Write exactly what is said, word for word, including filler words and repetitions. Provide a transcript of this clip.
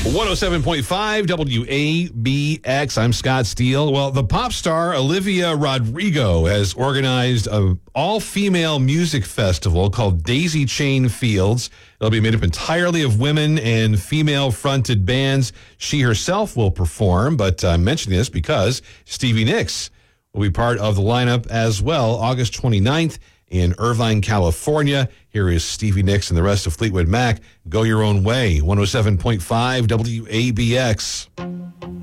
one oh seven point five W A B X. I'm Scott Steele. Well, the pop star Olivia Rodrigo has organized an all-female music festival called Daisy Chain Fields. It'll be made up entirely of women and female-fronted bands. She herself will perform, but I'm mentioning this because Stevie Nicks will be part of the lineup as well, August twenty-ninth in Irvine, California. Here is Stevie Nicks and the rest of Fleetwood Mac. Go Your Own Way, one oh seven point five W A B X.